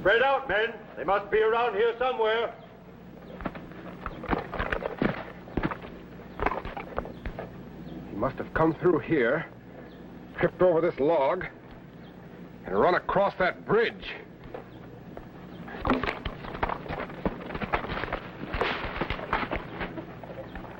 Spread out, men. They must be around here somewhere. He must have come through here, tripped over this log, and run across that bridge.